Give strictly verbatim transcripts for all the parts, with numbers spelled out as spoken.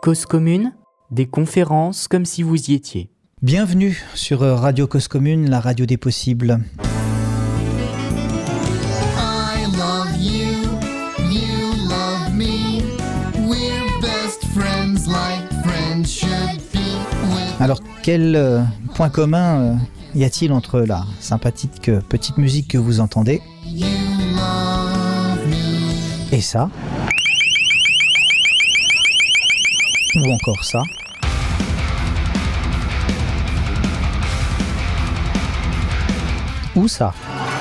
Cause commune, des conférences comme si vous y étiez. Bienvenue sur Radio Cause commune, la radio des possibles. I love you, you love me. We're best friends like friends should be. Alors, quel euh, point commun euh, y a-t-il entre la sympathique euh, petite musique que vous entendez You love me. et ça? Ou encore ça? Ou ça?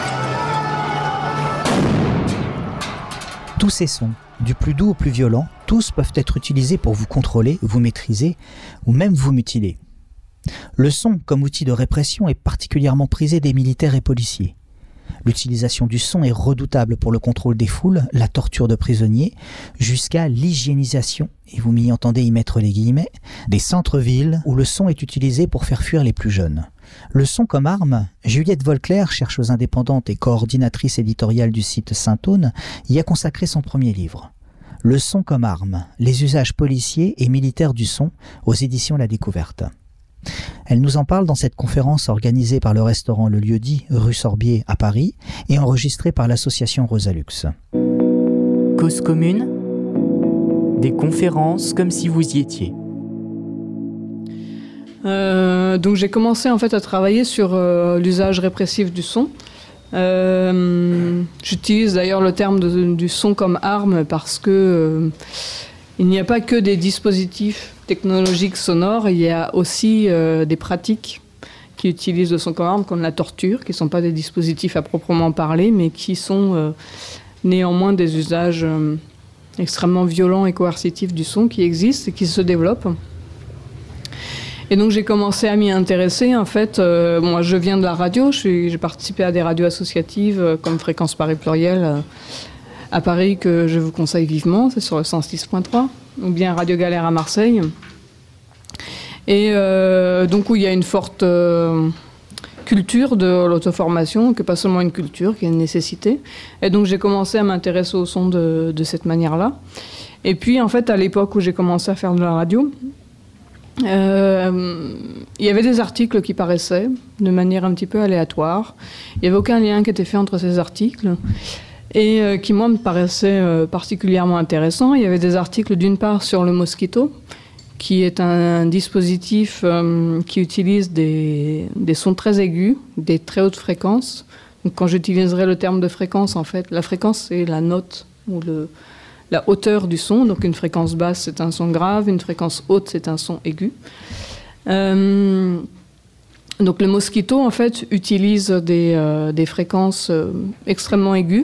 Tous ces sons, du plus doux au plus violent, tous peuvent être utilisés pour vous contrôler, vous maîtriser ou même vous mutiler. Le son, comme outil de répression, est particulièrement prisé des militaires et policiers. L'utilisation du son est redoutable pour le contrôle des foules, la torture de prisonniers, jusqu'à l'hygiénisation, et vous m'y entendez y mettre les guillemets, des centres-villes où le son est utilisé pour faire fuir les plus jeunes. Le son comme arme, Juliette Volclair, chercheuse indépendante et coordinatrice éditoriale du site Saint-Aune, y a consacré son premier livre. Le son comme arme, les usages policiers et militaires du son, aux éditions La Découverte. Elle nous en parle dans cette conférence organisée par le restaurant Le Lieu-dit, rue Sorbier à Paris, et enregistrée par l'association Rosalux. Cause commune, des conférences comme si vous y étiez. Euh, donc j'ai commencé en fait à travailler sur euh, l'usage répressif du son. Euh, j'utilise d'ailleurs le terme de, du son comme arme parce que euh, il n'y a pas que des dispositifs technologiques sonores, il y a aussi euh, des pratiques qui utilisent le son comme arme, comme la torture, qui ne sont pas des dispositifs à proprement parler, mais qui sont euh, néanmoins des usages euh, extrêmement violents et coercitifs du son qui existent et qui se développent. Et donc j'ai commencé à m'y intéresser. En fait, euh, moi je viens de la radio, je suis, j'ai participé à des radios associatives euh, comme Fréquence Paris Pluriel euh, à Paris que je vous conseille vivement, c'est sur le cent six point trois, ou bien Radio Galère à Marseille. Et euh, donc où il y a une forte euh, culture de l'auto-formation, que pas seulement une culture, qui est une nécessité. Et donc j'ai commencé à m'intéresser au son de, de cette manière-là. Et puis en fait, à l'époque où j'ai commencé à faire de la radio, Euh, il y avait des articles qui paraissaient de manière un petit peu aléatoire. Il n'y avait aucun lien qui était fait entre ces articles et euh, qui, moi, me paraissaient euh, particulièrement intéressants. Il y avait des articles, d'une part, sur le Mosquito, qui est un, un dispositif euh, qui utilise des, des sons très aigus, des très hautes fréquences. Donc, quand j'utiliserai le terme de fréquence, en fait, la fréquence, c'est la note ou le... la hauteur du son, donc une fréquence basse c'est un son grave, une fréquence haute c'est un son aigu. Euh, donc le Mosquito en fait utilise des, euh, des fréquences euh, extrêmement aiguës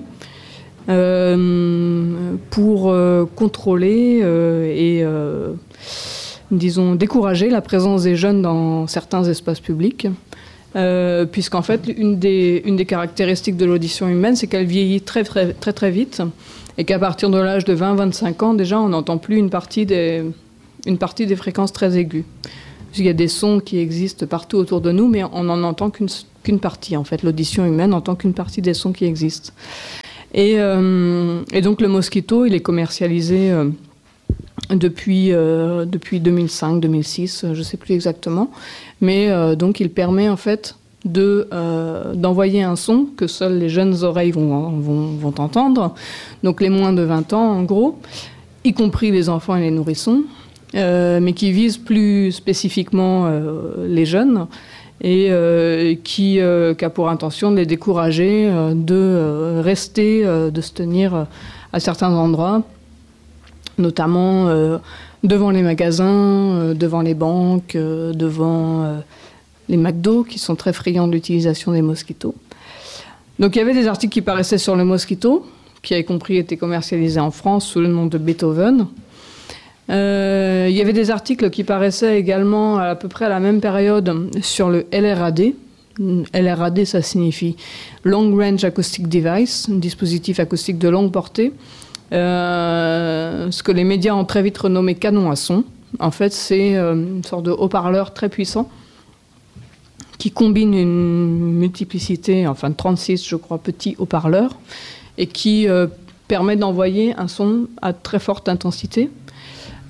euh, pour euh, contrôler euh, et euh, disons décourager la présence des jeunes dans certains espaces publics. Euh, puisqu'en fait une des, une des caractéristiques de l'audition humaine c'est qu'elle vieillit très très très très vite et qu'à partir de l'âge de vingt à vingt-cinq ans déjà on n'entend plus une partie des, une partie des fréquences très aiguës. Il y a des sons qui existent partout autour de nous mais on n'en entend qu'une, qu'une partie en fait. L'audition humaine n'entend qu'une partie des sons qui existent. Et, euh, et donc le Mosquito il est commercialisé euh, depuis, euh, depuis deux mille cinq deux mille six, je ne sais plus exactement. Mais euh, donc il permet en fait de, euh, d'envoyer un son que seules les jeunes oreilles vont, vont, vont entendre, donc les moins de vingt ans en gros, y compris les enfants et les nourrissons, euh, mais qui vise plus spécifiquement euh, les jeunes et euh, qui, euh, qui a pour intention de les décourager euh, de euh, rester, euh, de se tenir à certains endroits, notamment euh, devant les magasins, euh, devant les banques, euh, devant euh, les McDo, qui sont très friands de l'utilisation des Mosquitos. Donc il y avait des articles qui paraissaient sur le Mosquito, qui avait compris été commercialisé en France sous le nom de Beethoven. Euh, il y avait des articles qui paraissaient également à, à peu près à la même période sur le L R A D. L R A D, ça signifie Long Range Acoustic Device, un dispositif acoustique de longue portée. Euh, ce que les médias ont très vite renommé canon à son. En fait, c'est euh, une sorte de haut-parleur très puissant qui combine une multiplicité, enfin trente-six, je crois, petits haut-parleurs et qui euh, permet d'envoyer un son à très forte intensité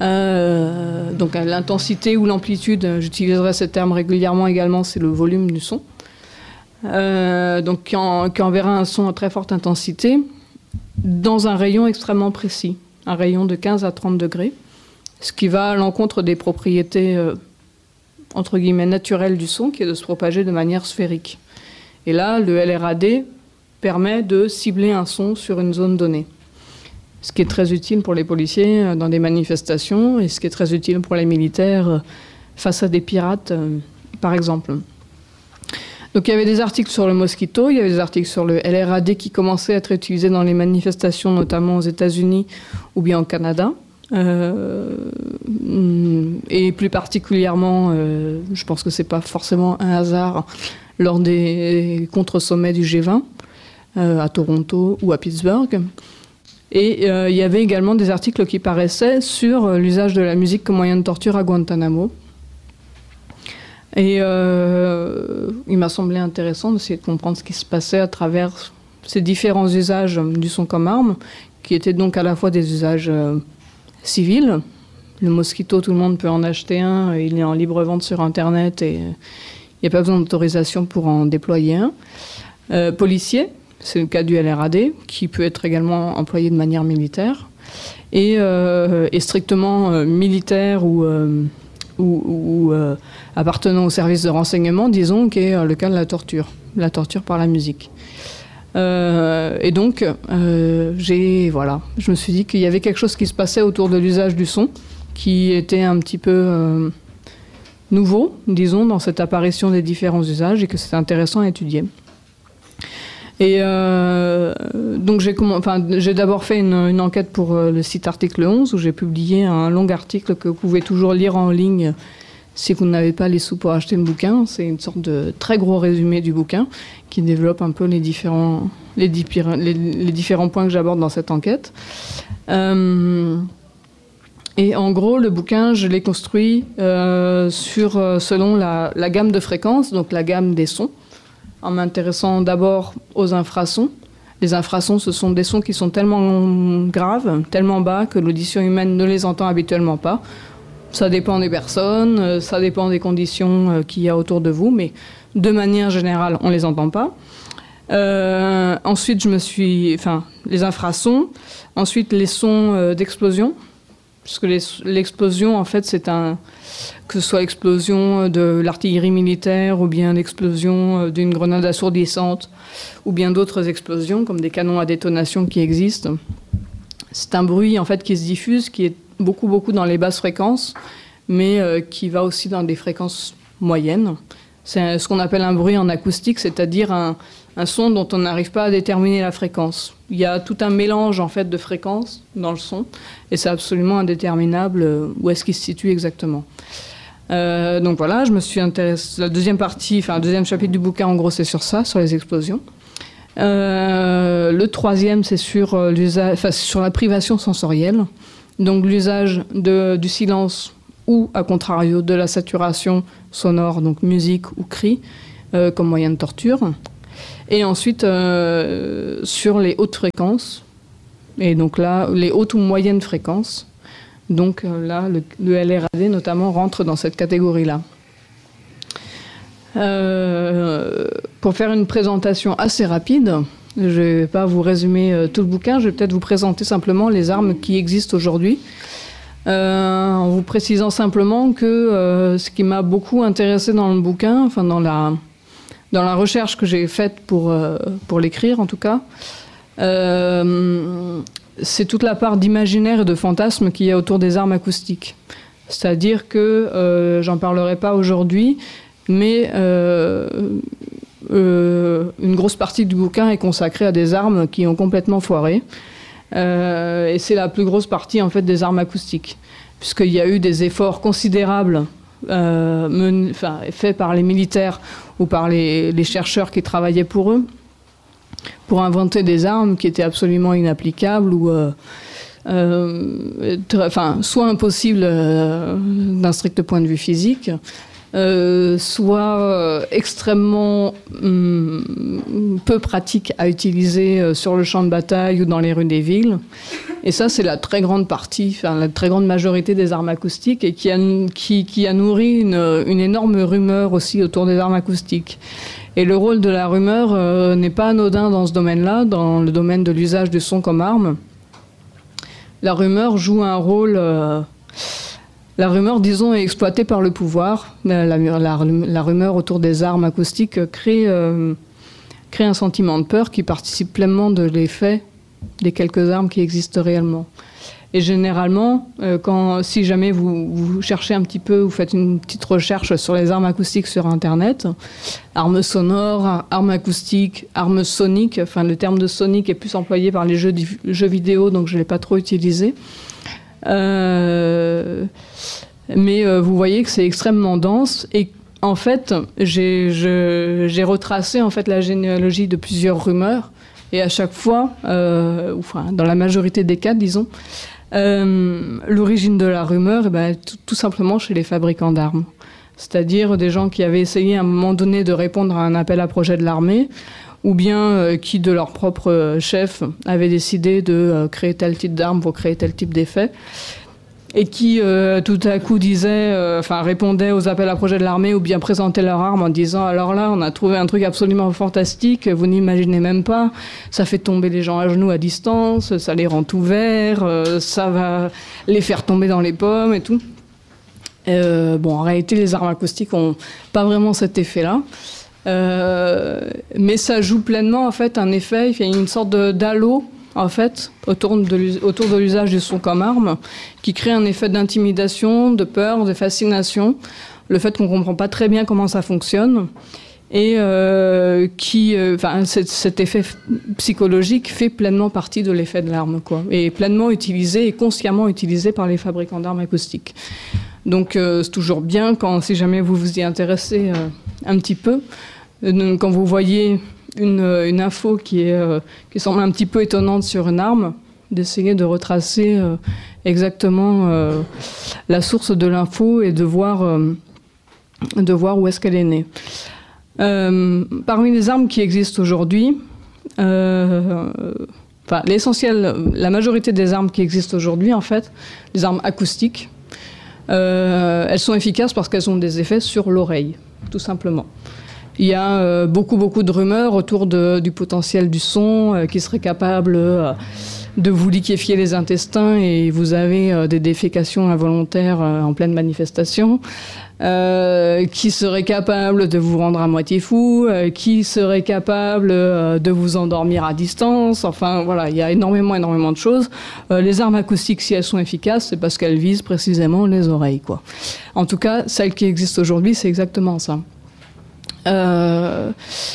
Euh, donc l'intensité ou l'amplitude, j'utiliserai ce terme régulièrement également, c'est le volume du son. Euh, donc qui, en, qui enverra un son à très forte intensité dans un rayon extrêmement précis, un rayon de quinze à trente degrés, ce qui va à l'encontre des propriétés euh, entre guillemets naturelles du son, qui est de se propager de manière sphérique. Et là, le L R A D permet de cibler un son sur une zone donnée, ce qui est très utile pour les policiers dans des manifestations et ce qui est très utile pour les militaires face à des pirates, euh, par exemple. Donc il y avait des articles sur le mosquito, il y avait des articles sur le L R A D qui commençaient à être utilisés dans les manifestations, notamment aux États-Unis ou bien au Canada. Euh, et plus particulièrement, euh, je pense que c'est pas forcément un hasard, lors des contre-sommets du G vingt, euh, à Toronto ou à Pittsburgh. Et euh, il y avait également des articles qui paraissaient sur euh, l'usage de la musique comme moyen de torture à Guantanamo. Et euh, il m'a semblé intéressant d'essayer de comprendre ce qui se passait à travers ces différents usages du son comme arme, qui étaient donc à la fois des usages euh, civils. Le mosquito, tout le monde peut en acheter un, il est en libre vente sur Internet et il n'y a pas besoin d'autorisation pour en déployer un. Euh, policier, c'est le cas du L R A D, qui peut être également employé de manière militaire. Et, euh, et strictement euh, militaire ou... Euh, ou, ou euh, appartenant au service de renseignement, disons, qui est le cas de la torture, la torture par la musique. Euh, et donc, euh, j'ai, voilà, je me suis dit qu'il y avait quelque chose qui se passait autour de l'usage du son, qui était un petit peu euh, nouveau, disons, dans cette apparition des différents usages, et que c'était intéressant à étudier. Et euh, donc j'ai, enfin, j'ai d'abord fait une, une enquête pour euh, le site Article onze, où j'ai publié un long article que vous pouvez toujours lire en ligne si vous n'avez pas les sous pour acheter le bouquin. C'est une sorte de très gros résumé du bouquin qui développe un peu les différents, les, les, les différents points que j'aborde dans cette enquête. Euh, et en gros, le bouquin, je l'ai construit euh, sur, selon la, la gamme de fréquences, donc la gamme des sons, en m'intéressant d'abord aux infrasons. Les infrasons, ce sont des sons qui sont tellement graves, tellement bas, que l'audition humaine ne les entend habituellement pas. Ça dépend des personnes, ça dépend des conditions qu'il y a autour de vous, mais de manière générale, on ne les entend pas. Euh, ensuite, je me suis... Enfin, les infrasons. Ensuite, les sons d'explosion. Puisque les, l'explosion, en fait, c'est un... Que ce soit l'explosion de l'artillerie militaire ou bien l'explosion d'une grenade assourdissante ou bien d'autres explosions, comme des canons à détonation qui existent. C'est un bruit, en fait, qui se diffuse, qui est beaucoup, beaucoup dans les basses fréquences, mais euh, qui va aussi dans des fréquences moyennes. C'est ce qu'on appelle un bruit en acoustique, c'est-à-dire un, un son dont on n'arrive pas à déterminer la fréquence. Il y a tout un mélange, en fait, de fréquences dans le son, et c'est absolument indéterminable où est-ce qu'il se situe exactement. Euh, donc voilà, je me suis intéressée... La deuxième partie, enfin, le deuxième chapitre du bouquin, en gros, c'est sur ça, sur les explosions. Euh, le troisième, c'est sur, euh, l'usage, enfin, sur la privation sensorielle, donc l'usage de, du silence ou, à contrario, de la saturation sonore, donc musique ou cri, euh, comme moyen de torture. Et ensuite, euh, sur les hautes fréquences, et donc là, les hautes ou moyennes fréquences. Donc euh, là, le, le L R A D, notamment, rentre dans cette catégorie-là. Euh, pour faire une présentation assez rapide, je ne vais pas vous résumer euh, tout le bouquin, je vais peut-être vous présenter simplement les armes qui existent aujourd'hui, euh, en vous précisant simplement que euh, ce qui m'a beaucoup intéressé dans le bouquin, enfin dans la, dans la recherche que j'ai faite pour, euh, pour l'écrire en tout cas, euh, c'est toute la part d'imaginaire et de fantasme qu'il y a autour des armes acoustiques. C'est-à-dire que, euh, j'en parlerai pas aujourd'hui, mais euh, euh, une grosse partie du bouquin est consacrée à des armes qui ont complètement foiré. Euh, et c'est la plus grosse partie en fait des armes acoustiques, puisqu'il y a eu des efforts considérables euh, men- enfin, faits par les militaires ou par les, les chercheurs qui travaillaient pour eux, pour inventer des armes qui étaient absolument inapplicables ou euh, euh, très, enfin, soit impossibles euh, d'un strict point de vue physique, euh, soit euh, extrêmement hum, peu pratique à utiliser euh, sur le champ de bataille ou dans les rues des villes. Et ça, c'est la très grande partie, enfin, la très grande majorité des armes acoustiques et qui a, qui, qui a nourri une, une énorme rumeur aussi autour des armes acoustiques. Et le rôle de la rumeur euh, n'est pas anodin dans ce domaine-là, dans le domaine de l'usage du son comme arme. La rumeur joue un rôle... Euh, la rumeur, disons, est exploitée par le pouvoir. La, la, la, la rumeur autour des armes acoustiques crée, euh, crée un sentiment de peur qui participe pleinement de l'effet des quelques armes qui existent réellement. Et généralement, euh, quand, si jamais vous, vous cherchez un petit peu, vous faites une petite recherche sur les armes acoustiques sur Internet, armes sonores, armes acoustiques, armes soniques, enfin le terme de sonique est plus employé par les jeux, jeux vidéo, donc je ne l'ai pas trop utilisé. Euh, mais euh, vous voyez que c'est extrêmement dense et en fait, j'ai, je, j'ai retracé en fait la généalogie de plusieurs rumeurs et à chaque fois, euh, enfin dans la majorité des cas, disons, Euh, l'origine de la rumeur, eh ben, tout, tout simplement chez les fabricants d'armes. C'est-à-dire des gens qui avaient essayé à un moment donné de répondre à un appel à projet de l'armée, ou bien euh, qui, de leur propre euh, chef, avaient décidé de euh, créer tel type d'arme pour créer tel type d'effet, et qui euh, tout à coup disaient, euh, enfin répondaient aux appels à projet de l'armée, ou bien présentaient leur arme en disant « Alors là, on a trouvé un truc absolument fantastique, vous n'imaginez même pas, ça fait tomber les gens à genoux à distance, ça les rend ouverts, euh, ça va les faire tomber dans les pommes et tout. » Euh, bon, en réalité, les armes acoustiques n'ont pas vraiment cet effet-là. Euh, mais ça joue pleinement, en fait, un effet, il y a une sorte de, d'halo, en fait, autour de, autour de l'usage du son comme arme, qui crée un effet d'intimidation, de peur, de fascination, le fait qu'on ne comprend pas très bien comment ça fonctionne, et euh, qui, enfin, euh, cet, cet effet psychologique fait pleinement partie de l'effet de l'arme, quoi, et pleinement utilisé et consciemment utilisé par les fabricants d'armes acoustiques. Donc euh, c'est toujours bien, quand, si jamais vous vous y intéressez euh, un petit peu, euh, quand vous voyez une, une info qui, est, euh, qui semble un petit peu étonnante sur une arme, d'essayer de retracer euh, exactement euh, la source de l'info et de voir, euh, de voir où est-ce qu'elle est née. Euh, parmi les armes qui existent aujourd'hui, euh, enfin, l'essentiel, la majorité des armes qui existent aujourd'hui, en fait, les armes acoustiques, Euh, elles sont efficaces parce qu'elles ont des effets sur l'oreille, tout simplement. Il y a euh, beaucoup, beaucoup de rumeurs autour de, du potentiel du son euh, qui serait capable euh, de vous liquéfier les intestins et vous avez euh, des défécations involontaires euh, en pleine manifestation, euh, qui serait capable de vous rendre à moitié fou, euh, qui serait capable euh, de vous endormir à distance. Enfin, voilà, il y a énormément, énormément de choses. Euh, les armes acoustiques, si elles sont efficaces, c'est parce qu'elles visent précisément les oreilles, quoi. En tout cas, celles qui existent aujourd'hui, c'est exactement ça. Euh...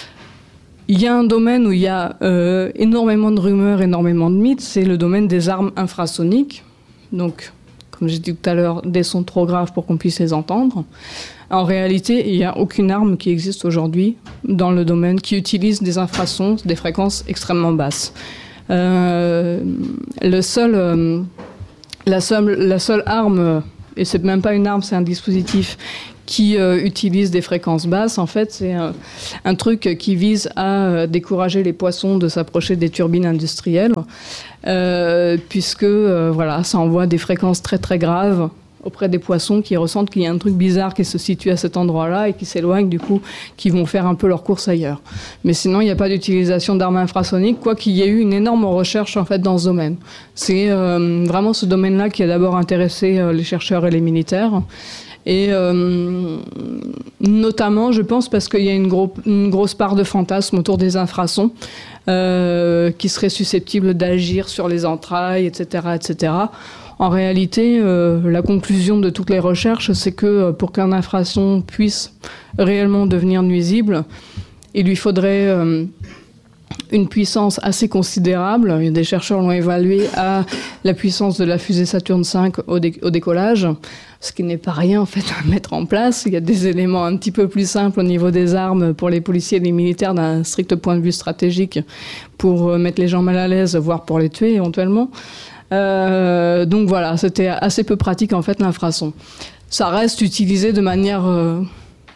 Il y a un domaine où il y a euh, énormément de rumeurs, énormément de mythes, c'est le domaine des armes infrasoniques. Donc, comme j'ai dit tout à l'heure, des sons trop graves pour qu'on puisse les entendre. En réalité, il n'y a aucune arme qui existe aujourd'hui dans le domaine qui utilise des infrasons, des fréquences extrêmement basses. Euh, le seul, euh, la, seule, la seule arme, et c'est même pas une arme, c'est un dispositif qui euh, utilise des fréquences basses, en fait, c'est un, un truc qui vise à euh, décourager les poissons de s'approcher des turbines industrielles, euh, puisque euh, voilà, ça envoie des fréquences très très graves auprès des poissons qui ressentent qu'il y a un truc bizarre qui se situe à cet endroit-là et qui s'éloignent, du coup, qui vont faire un peu leur course ailleurs. Mais sinon, il n'y a pas d'utilisation d'armes infrasoniques, quoi qu'il y ait eu une énorme recherche, en fait, dans ce domaine. C'est euh, vraiment ce domaine-là qui a d'abord intéressé euh, les chercheurs et les militaires. Et euh, notamment, je pense, parce qu'il y a une, gros, une grosse part de fantasme autour des infrasons euh, qui seraient susceptibles d'agir sur les entrailles, et cetera, et cetera. En réalité, euh, la conclusion de toutes les recherches, c'est que pour qu'un infrason puisse réellement devenir nuisible, il lui faudrait euh, une puissance assez considérable. Des chercheurs l'ont évalué à la puissance de la fusée Saturne cinq au, dé- au décollage, ce qui n'est pas rien en fait à mettre en place. Il y a des éléments un petit peu plus simples au niveau des armes pour les policiers et les militaires d'un strict point de vue stratégique pour mettre les gens mal à l'aise, voire pour les tuer éventuellement. Euh, donc voilà, c'était assez peu pratique en fait l'infrason. Ça reste utilisé de manière euh,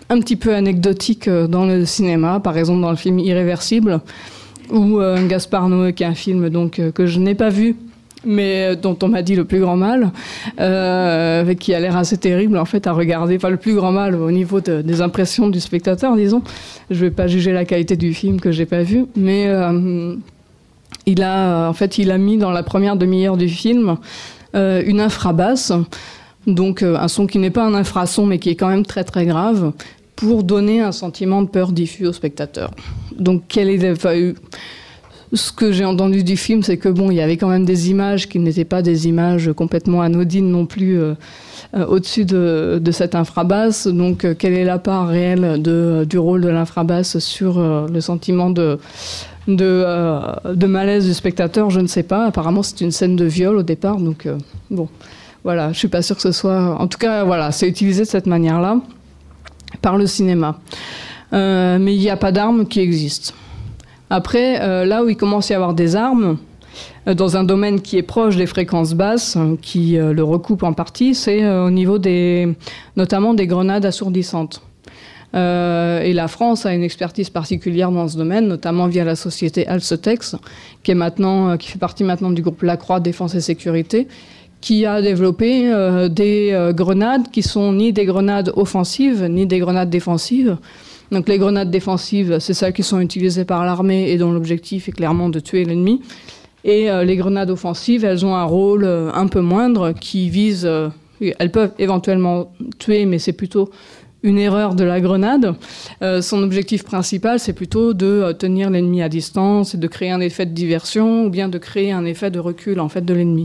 un petit peu anecdotiques dans le cinéma, par exemple dans le film Irréversible, ou euh, Gaspard Noé, qui est un film donc, euh, que je n'ai pas vu, mais dont on m'a dit le plus grand mal, euh, qui a l'air assez terrible en fait à regarder, enfin le plus grand mal au niveau de, des impressions du spectateur, disons. Je ne vais pas juger la qualité du film que j'ai pas vu, mais euh, il a en fait il a mis dans la première demi-heure du film euh, une infrabasse, donc euh, un son qui n'est pas un infrason mais qui est quand même très très grave, pour donner un sentiment de peur diffus au spectateur. Donc quel est enfin, ce que j'ai entendu du film, c'est que bon, il y avait quand même des images qui n'étaient pas des images complètement anodines non plus euh, euh, au-dessus de, de cette infrabasse. Donc, euh, quelle est la part réelle de, du rôle de l'infrabasse sur euh, le sentiment de, de, euh, de malaise du spectateur, je ne sais pas. Apparemment, c'est une scène de viol au départ, donc euh, bon, voilà, je suis pas sûre que ce soit... En tout cas, voilà, c'est utilisé de cette manière-là par le cinéma. Euh, mais il n'y a pas d'armes qui existent. Après, euh, là où il commence à y avoir des armes, euh, dans un domaine qui est proche des fréquences basses, euh, qui euh, le recoupe en partie, c'est euh, au niveau des, notamment des grenades assourdissantes. Euh, et la France a une expertise particulière dans ce domaine, notamment via la société Alcetex, qui est maintenant, euh, qui fait partie maintenant du groupe Lacroix Défense et Sécurité, qui a développé euh, des euh, grenades qui sont ni des grenades offensives, ni des grenades défensives. Donc les grenades défensives, c'est celles qui sont utilisées par l'armée et dont l'objectif est clairement de tuer l'ennemi. Et euh, les grenades offensives, elles ont un rôle euh, un peu moindre qui vise... Euh, elles peuvent éventuellement tuer, mais c'est plutôt une erreur de la grenade. Euh, son objectif principal, c'est plutôt de euh, tenir l'ennemi à distance et de créer un effet de diversion ou bien de créer un effet de recul en fait, de l'ennemi.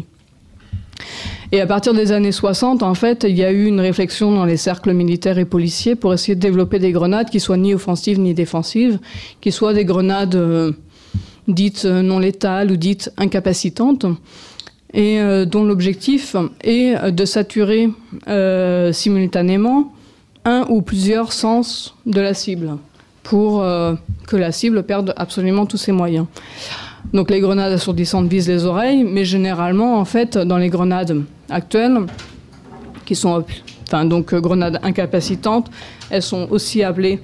Et à partir des années soixante, en fait, il y a eu une réflexion dans les cercles militaires et policiers pour essayer de développer des grenades qui soient ni offensives ni défensives, qui soient des grenades euh, dites non létales ou dites incapacitantes, et euh, dont l'objectif est de saturer euh, simultanément un ou plusieurs sens de la cible, pour euh, que la cible perde absolument tous ses moyens. Donc les grenades assourdissantes visent les oreilles, mais généralement, en fait, dans les grenades actuelles, qui sont enfin, donc, euh, grenades incapacitantes, elles sont aussi appelées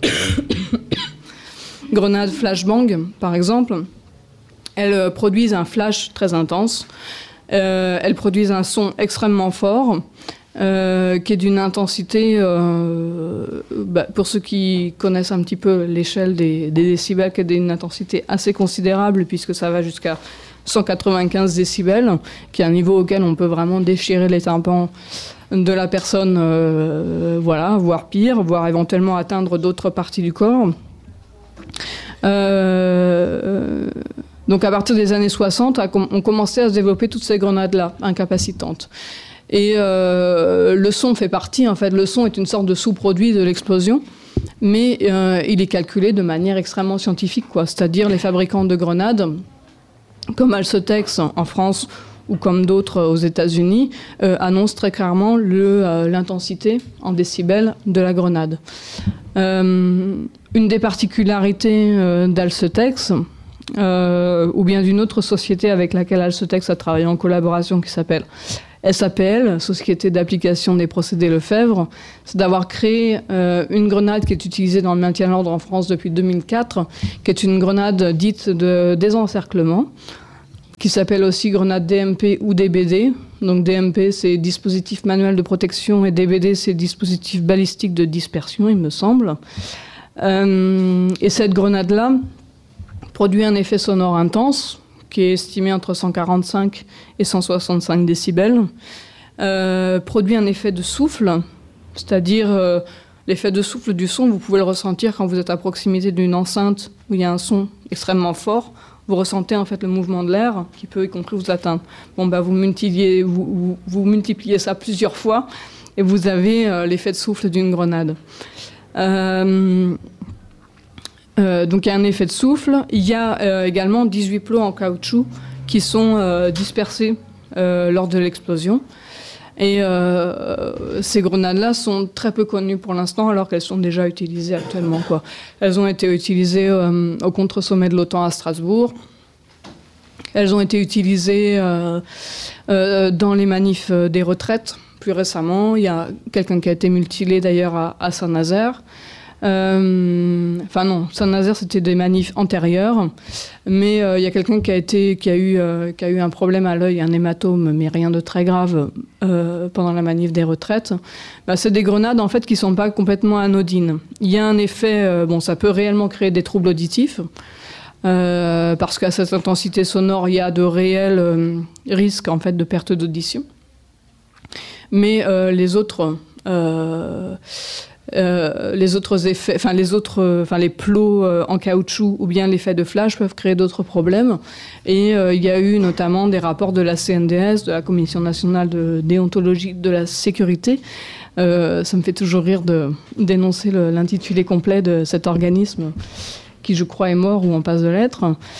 grenades flashbang, par exemple. Elles euh, produisent un flash très intense. Euh, elles produisent un son extrêmement fort, Euh, qui est d'une intensité, euh, bah, pour ceux qui connaissent un petit peu l'échelle des, des décibels, qui est d'une intensité assez considérable, puisque ça va jusqu'à cent quatre-vingt-quinze décibels, qui est un niveau auquel on peut vraiment déchirer les tympans de la personne, euh, voilà, voire pire, voire éventuellement atteindre d'autres parties du corps. Euh, donc à partir des années soixante, on commençait à se développer toutes ces grenades-là, incapacitantes. Et euh, le son fait partie, en fait, le son est une sorte de sous-produit de l'explosion, mais euh, il est calculé de manière extrêmement scientifique, quoi. C'est-à-dire les fabricants de grenades, comme Alcetex en France ou comme d'autres aux États-Unis, euh, annoncent très clairement le, euh, l'intensité en décibels de la grenade. Euh, une des particularités euh, d'Alcetex, euh, ou bien d'une autre société avec laquelle Alcetex a travaillé en collaboration, qui s'appelle S A P L, Société d'application des procédés Lefebvre, c'est d'avoir créé euh, une grenade qui est utilisée dans le maintien de l'ordre en France depuis deux mille quatre, qui est une grenade dite de désencerclement, qui s'appelle aussi grenade D M P ou D B D. Donc D M P, c'est dispositif manuel de protection, et D B D, c'est dispositif balistique de dispersion, il me semble. Euh, et cette grenade-là produit un effet sonore intense, qui est estimé entre cent quarante-cinq et cent soixante-cinq décibels, euh, produit un effet de souffle, c'est-à-dire euh, l'effet de souffle du son, vous pouvez le ressentir quand vous êtes à proximité d'une enceinte où il y a un son extrêmement fort. Vous ressentez en fait le mouvement de l'air qui peut y compris vous atteindre. Bon, bah, vous, multipliez, vous, vous, vous multipliez ça plusieurs fois et vous avez euh, l'effet de souffle d'une grenade. Euh, Euh, donc il y a un effet de souffle. Il y a euh, également dix-huit plots en caoutchouc qui sont euh, dispersés euh, lors de l'explosion. Et euh, ces grenades-là sont très peu connues pour l'instant, alors qu'elles sont déjà utilisées actuellement, quoi. Elles ont été utilisées euh, au contre-sommet de l'OTAN à Strasbourg. Elles ont été utilisées euh, euh, dans les manifs des retraites, plus récemment. Il y a quelqu'un qui a été mutilé d'ailleurs à, à Saint-Nazaire. Euh, enfin non, Saint-Nazaire c'était des manifs antérieurs, mais euh, il y a quelqu'un qui a été, qui a eu, euh, qui a eu un problème à l'œil, un hématome, mais rien de très grave euh, pendant la manif des retraites. Bah, c'est des grenades en fait qui sont pas complètement anodines. Il y a un effet, euh, bon, ça peut réellement créer des troubles auditifs. Euh, parce qu'à cette intensité sonore, il y a de réels euh, risques en fait de perte d'audition. Mais euh, les autres euh, Euh, les autres effets, enfin les autres, enfin les plots euh, en caoutchouc ou bien l'effet de flash peuvent créer d'autres problèmes. Et euh, il y a eu notamment des rapports de la C N D S, de la Commission nationale de déontologie de la sécurité. Euh, ça me fait toujours rire de dénoncer le, l'intitulé complet de cet organisme qui, je crois, est mort ou en passe de l'être.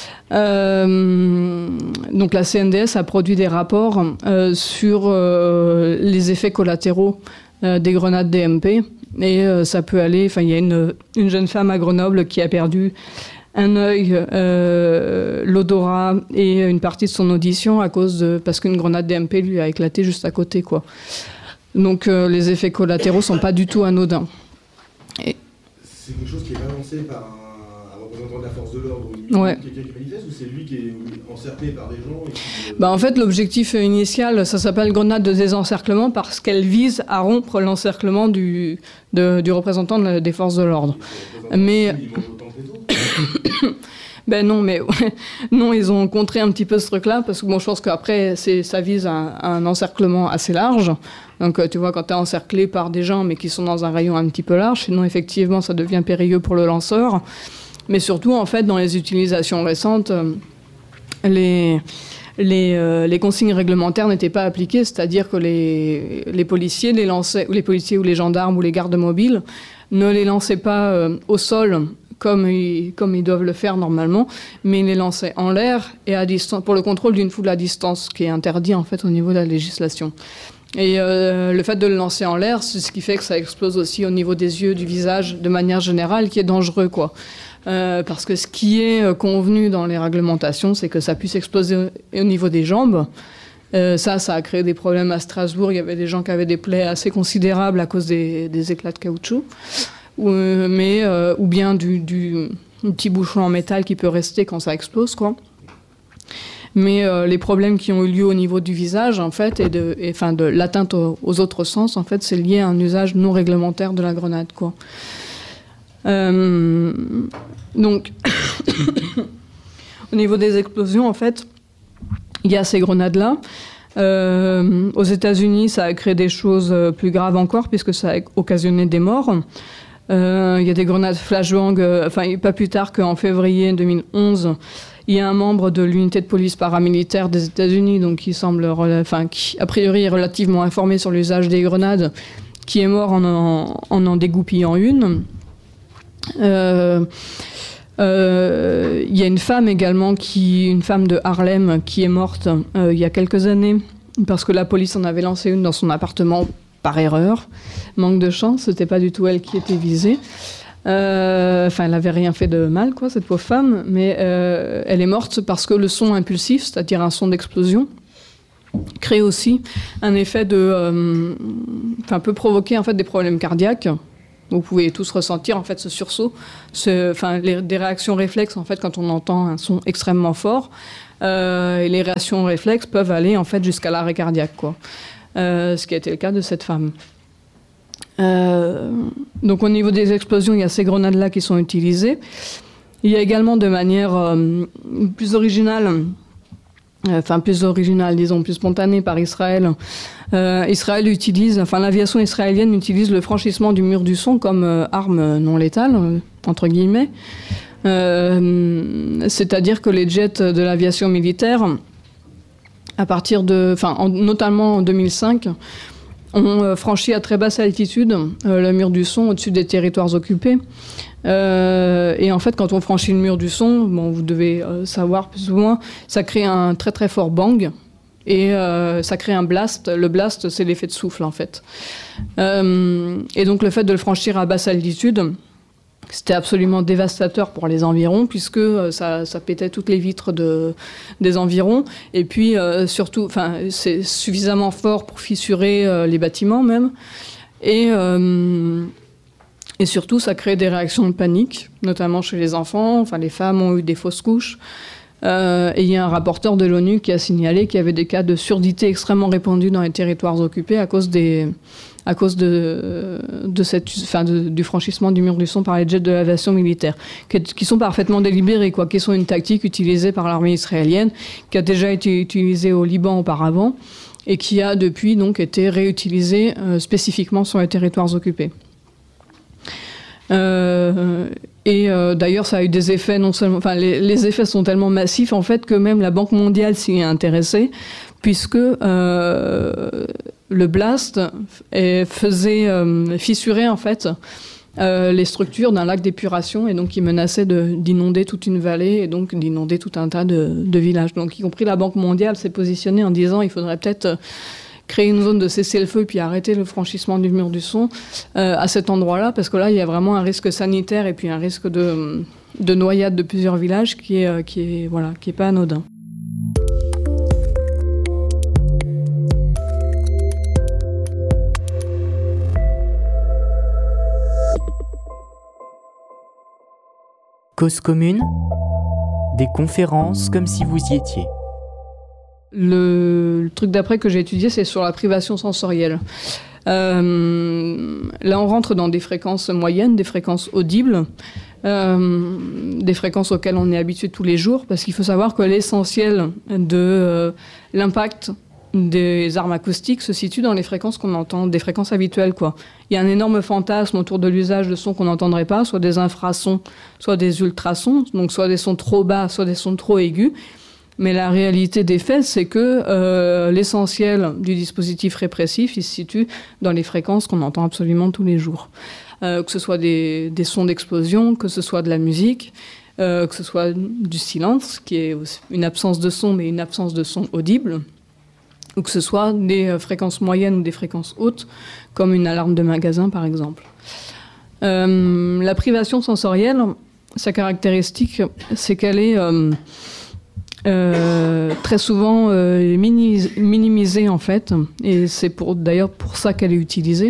Euh, donc la C N D S a produit des rapports euh, sur euh, les effets collatéraux euh, des grenades D M P. Et euh, ça peut aller... Enfin, il y a une, une jeune femme à Grenoble qui a perdu un œil, euh, l'odorat et une partie de son audition à cause de... parce qu'une grenade D M P lui a éclaté juste à côté, quoi. Donc, euh, les effets collatéraux sont pas du tout anodins. Et... C'est quelque chose qui est balancé par un, un représentant de la force de l'ordre ou ouais. quelqu'un qui manifeste, ou c'est lui qui est encerclé par des gens et qui, euh... bah, en fait, l'objectif initial, ça s'appelle grenade de désencerclement parce qu'elle vise à rompre l'encerclement du, de, du représentant de la, des forces de l'ordre. Mais... Ben non, mais ouais. non, ils ont contré un petit peu ce truc-là, parce que bon, je pense qu'après, c'est, ça vise un, un encerclement assez large. Donc, tu vois, quand tu es encerclé par des gens, mais qui sont dans un rayon un petit peu large, sinon, effectivement, ça devient périlleux pour le lanceur. Mais surtout, en fait, dans les utilisations récentes, les... Les, euh, les consignes réglementaires n'étaient pas appliquées, c'est-à-dire que les, les policiers les lançaient, ou les policiers ou les gendarmes ou les gardes mobiles ne les lançaient pas euh, au sol comme ils, comme ils doivent le faire normalement, mais ils les lançaient en l'air et à distance, pour le contrôle d'une foule à distance, qui est interdit en fait au niveau de la législation. Et euh, le fait de le lancer en l'air, c'est ce qui fait que ça explose aussi au niveau des yeux, du visage, de manière générale, qui est dangereux, quoi. Euh, parce que ce qui est euh, convenu dans les réglementations, c'est que ça puisse exploser au, au niveau des jambes. Euh, ça, ça a créé des problèmes à Strasbourg. Il y avait des gens qui avaient des plaies assez considérables à cause des, des éclats de caoutchouc. Ou, euh, mais, euh, ou bien du, du un petit bouchon en métal qui peut rester quand ça explose, quoi. Mais euh, les problèmes qui ont eu lieu au niveau du visage, en fait, et de, et, enfin, de l'atteinte aux, aux autres sens, en fait, c'est lié à un usage non réglementaire de la grenade, quoi. Euh, donc, au niveau des explosions, en fait, il y a ces grenades-là. Euh, aux États-Unis, ça a créé des choses plus graves encore, puisque ça a occasionné des morts. Euh, il y a des grenades flashbang, euh, enfin, pas plus tard qu'en février deux mille onze, il y a un membre de l'unité de police paramilitaire des États-Unis, donc qui semble, enfin, qui a priori est relativement informé sur l'usage des grenades, qui est mort en en, en, en dégoupillant une. Euh, euh, il y a une femme également, qui, une femme de Harlem, qui est morte euh, il y a quelques années parce que la police en avait lancé une dans son appartement par erreur. Manque de chance, c'était pas du tout elle qui était visée. Euh, enfin, elle avait rien fait de mal, quoi, cette pauvre femme, mais euh, elle est morte parce que le son impulsif, c'est-à-dire un son d'explosion, crée aussi un effet de, euh, enfin, peut provoquer en fait des problèmes cardiaques. Vous pouvez tous ressentir en fait ce sursaut, ce, enfin, les, des réactions réflexes en fait quand on entend un son extrêmement fort. Euh, et les réactions réflexes peuvent aller en fait jusqu'à l'arrêt cardiaque, quoi. Euh, ce qui a été le cas de cette femme. Euh, donc au niveau des explosions, il y a ces grenades-là qui sont utilisées. Il y a également de manière euh, plus originale, enfin plus originale, disons plus spontanée par Israël. Euh, Israël utilise, enfin l'aviation israélienne utilise le franchissement du mur du son comme euh, arme non létale, euh, entre guillemets. Euh, c'est-à-dire que les jets de l'aviation militaire, à partir de, enfin en, notamment en deux mille cinq, ont euh, franchi à très basse altitude euh, le mur du son au-dessus des territoires occupés. Euh, et en fait, quand on franchit le mur du son, bon, vous devez euh, savoir plus ou moins, ça crée un très très fort bang. Et euh, ça crée un blast. Le blast, c'est l'effet de souffle, en fait. Euh, et donc, le fait de le franchir à basse altitude, C'était absolument dévastateur pour les environs, puisque euh, ça, ça pétait toutes les vitres de, des environs. Et puis, euh, surtout, c'est suffisamment fort pour fissurer euh, les bâtiments même. Et, euh, et surtout, ça crée des réactions de panique, notamment chez les enfants. Enfin, les femmes ont eu des fausses couches. Euh, et il y a un rapporteur de l'ONU qui a signalé qu'il y avait des cas de surdité extrêmement répandus dans les territoires occupés à cause des... à cause de, de cette, enfin de, du franchissement du mur du son par les jets de l'aviation militaire, qui, qui sont parfaitement délibérés, quoi, qui sont une tactique utilisée par l'armée israélienne, qui a déjà été utilisée au Liban auparavant, et qui a depuis donc été réutilisée euh, spécifiquement sur les territoires occupés. Euh, et euh, d'ailleurs, ça a eu des effets non seulement, enfin les, les effets sont tellement massifs en fait que même la Banque mondiale s'y est intéressée, puisque euh, le blast faisait euh, fissurer en fait euh, les structures d'un lac d'épuration et donc il menaçait d'inonder toute une vallée et donc d'inonder tout un tas de, de villages. Donc y compris la Banque mondiale s'est positionnée en disant il faudrait peut-être créer une zone de cessez-le-feu puis arrêter le franchissement du mur du son euh, à cet endroit-là, parce que là il y a vraiment un risque sanitaire et puis un risque de, de noyade de plusieurs villages qui est, qui est, voilà, qui est pas anodin. Cause commune, des conférences comme si vous y étiez. Le, le truc d'après que j'ai étudié, c'est sur la privation sensorielle. Euh, là, on rentre dans des fréquences moyennes, des fréquences audibles, euh, des fréquences auxquelles on est habitué tous les jours, parce qu'il faut savoir que l'essentiel de euh, l'impact des armes acoustiques se situe dans les fréquences qu'on entend, des fréquences habituelles, quoi. Il y a un énorme fantasme autour de l'usage de sons qu'on n'entendrait pas, soit des infrasons, soit des ultrasons, donc soit des sons trop bas, soit des sons trop aigus. Mais la réalité des faits, c'est que euh, l'essentiel du dispositif répressif, il se situe dans les fréquences qu'on entend absolument tous les jours. Euh, que ce soit des, des sons d'explosion, que ce soit de la musique, euh, que ce soit du silence, qui est une absence de son, mais une absence de son audible, ou que ce soit des fréquences moyennes ou des fréquences hautes, comme une alarme de magasin, par exemple. Euh, la privation sensorielle, sa caractéristique, c'est qu'elle est euh, euh, très souvent euh, mini- minimisée, en fait, et c'est pour, d'ailleurs pour ça qu'elle est utilisée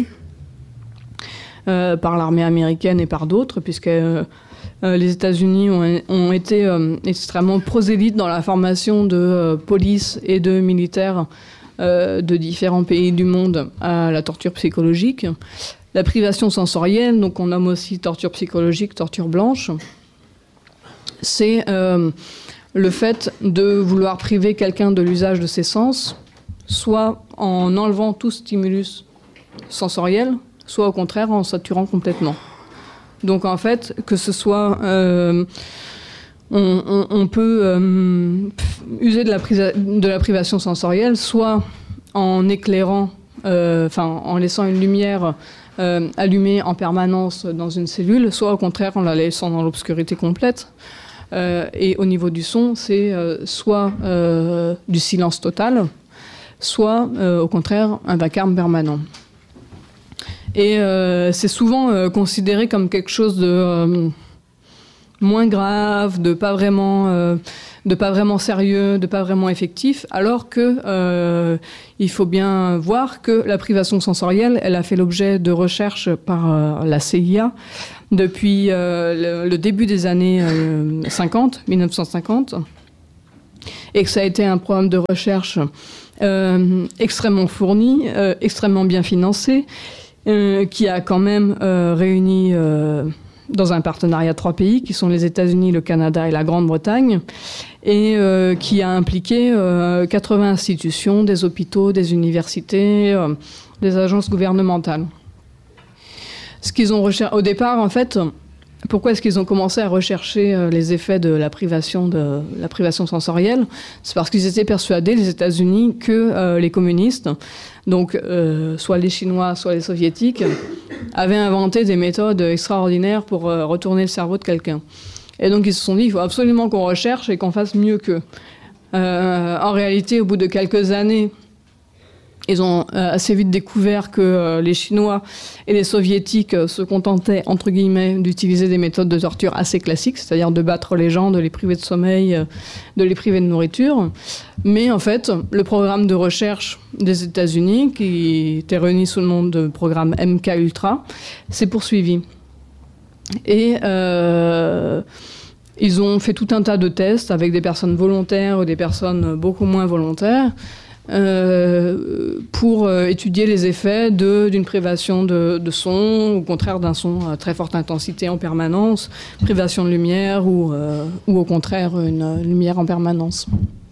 euh, par l'armée américaine et par d'autres, puisque euh, les États-Unis ont, ont été euh, extrêmement prosélytes dans la formation de euh, police et de militaires Euh, de différents pays du monde à la torture psychologique. La privation sensorielle, donc on nomme aussi torture psychologique, torture blanche, c'est euh, le fait de vouloir priver quelqu'un de l'usage de ses sens, soit en enlevant tout stimulus sensoriel, soit au contraire en saturant complètement. Donc en fait, que ce soit... Euh, On, on, on peut euh, user de la, prisa- de la privation sensorielle, soit en éclairant, euh, enfin en laissant une lumière euh, allumée en permanence dans une cellule, soit au contraire en la laissant dans l'obscurité complète. Euh, et au niveau du son, c'est euh, soit euh, du silence total, soit euh, au contraire un vacarme permanent. Et euh, c'est souvent euh, considéré comme quelque chose de... Euh, moins grave, de pas vraiment, euh, de pas vraiment sérieux, de pas vraiment effectif, alors que euh, il faut bien voir que la privation sensorielle, elle a fait l'objet de recherches par euh, la C I A depuis euh, le, le début des années euh, cinquante, mille neuf cent cinquante, et que ça a été un programme de recherche euh, extrêmement fourni, euh, extrêmement bien financé, euh, qui a quand même euh, réuni euh, dans un partenariat trois pays, qui sont les États-Unis, le Canada et la Grande-Bretagne, et euh, qui a impliqué euh, quatre-vingts institutions, des hôpitaux, des universités, euh, des agences gouvernementales. Ce qu'ils ont recherché au départ, en fait, pourquoi est-ce qu'ils ont commencé à rechercher euh, les effets de la privation, de la privation sensorielle ? C'est parce qu'ils étaient persuadés, les États-Unis, que euh, les communistes, donc euh, soit les Chinois, soit les Soviétiques, avaient inventé des méthodes extraordinaires pour euh, retourner le cerveau de quelqu'un. Et donc ils se sont dit, il faut absolument qu'on recherche et qu'on fasse mieux qu'eux. Euh, en réalité, au bout de quelques années, Ils ont euh, assez vite découvert que euh, les Chinois et les Soviétiques euh, se contentaient, entre guillemets, d'utiliser des méthodes de torture assez classiques, c'est-à-dire de battre les gens, de les priver de sommeil, euh, de les priver de nourriture. Mais en fait, le programme de recherche des États-Unis, qui était réuni sous le nom de programme M K Ultra, s'est poursuivi. Et euh, ils ont fait tout un tas de tests avec des personnes volontaires ou des personnes beaucoup moins volontaires, Euh, pour euh, étudier les effets de, d'une privation de, de son, ou au contraire d'un son à très forte intensité en permanence, privation de lumière ou, euh, ou au contraire une, une lumière en permanence.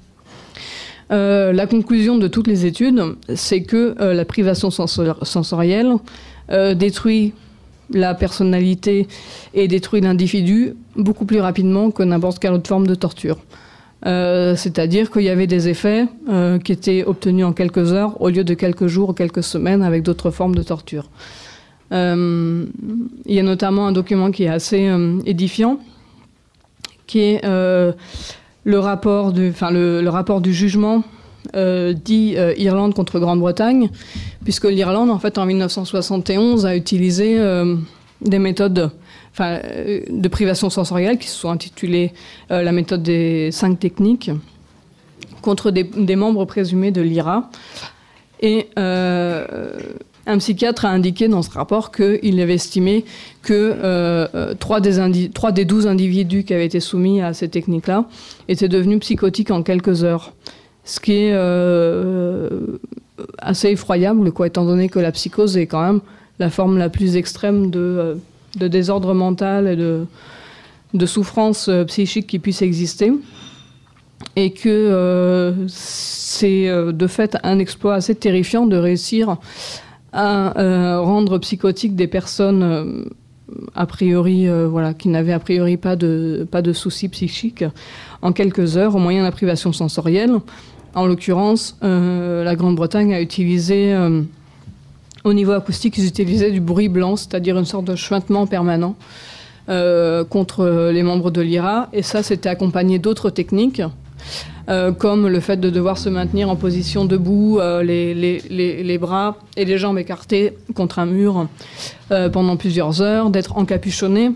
Euh, la conclusion de toutes les études, c'est que euh, la privation sensor- sensorielle euh, détruit la personnalité et détruit l'individu beaucoup plus rapidement que n'importe quelle autre forme de torture. Euh, c'est-à-dire qu'il y avait des effets euh, qui étaient obtenus en quelques heures au lieu de quelques jours ou quelques semaines avec d'autres formes de torture. Euh, il y a notamment un document qui est assez euh, édifiant, qui est euh, le, rapport du, enfin, le, le rapport du jugement euh, dit euh, Irlande contre Grande-Bretagne, puisque l'Irlande, en fait, en dix-neuf cent soixante et onze, a utilisé euh, des méthodes Enfin, de privation sensorielle qui se sont intitulées euh, la méthode des cinq techniques contre des, des membres présumés de l'I R A. Et euh, un psychiatre a indiqué dans ce rapport qu'il avait estimé que euh, trois, des indi- trois des douze individus qui avaient été soumis à ces techniques-là étaient devenus psychotiques en quelques heures. Ce qui est euh, assez effroyable, quoi, étant donné que la psychose est quand même la forme la plus extrême de... Euh, de désordre mental et de, de souffrance euh, psychique qui puisse exister. Et que euh, c'est euh, de fait un exploit assez terrifiant de réussir à euh, rendre psychotiques des personnes euh, a priori, euh, voilà, qui n'avaient a priori pas de, pas de soucis psychiques en quelques heures au moyen de la privation sensorielle. En l'occurrence, euh, la Grande-Bretagne a utilisé... Euh, Au niveau acoustique, ils utilisaient du bruit blanc, c'est-à-dire une sorte de chuintement permanent euh, contre les membres de l'I R A. Et ça, c'était accompagné d'autres techniques, euh, comme le fait de devoir se maintenir en position debout, euh, les, les, les, les bras et les jambes écartés contre un mur euh, pendant plusieurs heures, d'être encapuchonné.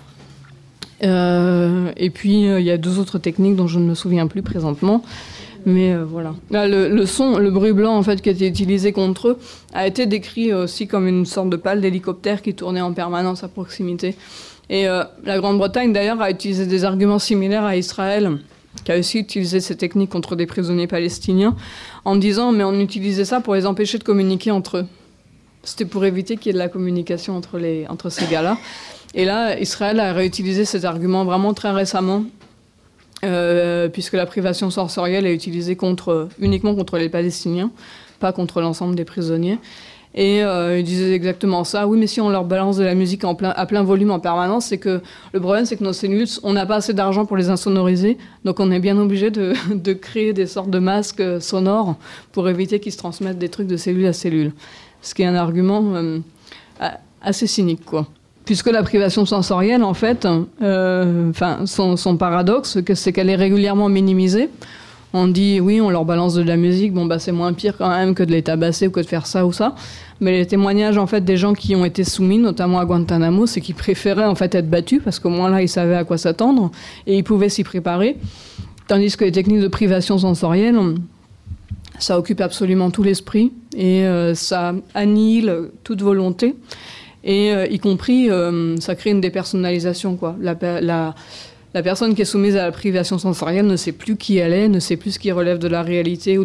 Euh, et puis, il euh, y a deux autres techniques dont je ne me souviens plus présentement. Mais euh, voilà. Là, le, le son, le bruit blanc en fait qui a été utilisé contre eux a été décrit aussi comme une sorte de pale d'hélicoptère qui tournait en permanence à proximité. Et euh, la Grande-Bretagne d'ailleurs a utilisé des arguments similaires à Israël, qui a aussi utilisé ces techniques contre des prisonniers palestiniens, en disant mais on utilisait ça pour les empêcher de communiquer entre eux. C'était pour éviter qu'il y ait de la communication entre les entre ces gars-là. Et là, Israël a réutilisé ces arguments vraiment très récemment. Euh, puisque la privation sensorielle est utilisée contre, uniquement contre les Palestiniens, pas contre l'ensemble des prisonniers. Et euh, ils disaient exactement ça. Oui, mais si on leur balance de la musique en plein, à plein volume en permanence, c'est que le problème, c'est que nos cellules, on n'a pas assez d'argent pour les insonoriser, donc on est bien obligé de, de créer des sortes de masques sonores pour éviter qu'ils se transmettent des trucs de cellule à cellule. Ce qui est un argument euh, assez cynique, quoi. Puisque la privation sensorielle, en fait, euh, son, son paradoxe, c'est qu'elle est régulièrement minimisée. On dit, oui, on leur balance de la musique, bon, bah, c'est moins pire quand même que de les tabasser ou que de faire ça ou ça. Mais les témoignages, en fait, des gens qui ont été soumis, notamment à Guantanamo, c'est qu'ils préféraient, en fait, être battus, parce qu'au moins là, ils savaient à quoi s'attendre, et ils pouvaient s'y préparer. Tandis que les techniques de privation sensorielle, ça occupe absolument tout l'esprit, et euh, ça annihile toute volonté. Et euh, y compris, euh, ça crée une dépersonnalisation, quoi. La, la, la personne qui est soumise à la privation sensorielle ne sait plus qui elle est, ne sait plus ce qui relève de la réalité ou